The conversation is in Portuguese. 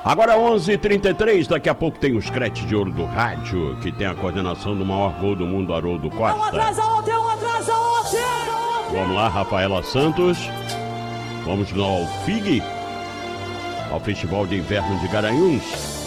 Agora 11h33, daqui a pouco tem o Scratch de Ouro do Rádio, que tem a coordenação do maior gol do mundo, Haroldo Costa. Um atrás a outro, um atrás a outro! Vamos lá, Rafaela Santos. Vamos ao FIG, ao Festival de Inverno de Garanhuns.